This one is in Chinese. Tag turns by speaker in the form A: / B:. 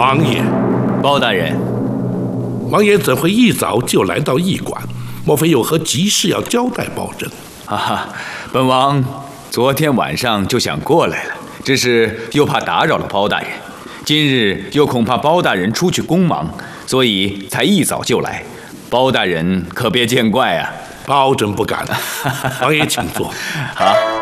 A: 王爷，
B: 包大人，
A: 王爷怎会一早就来到驿馆？莫非有何急事要交代包拯？
B: 哈哈，本王昨天晚上就想过来了，只是又怕打扰了包大人，今日又恐怕包大人出去公忙，所以才一早就来。包大人可别见怪啊。
A: 包拯不敢。王爷请坐。
B: 好。